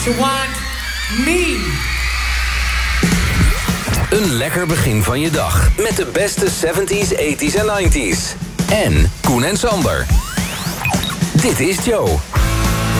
to want me. Een lekker begin van je dag. Met de beste 70s, 80s en 90s. En Koen en Sander. Dit is Joe.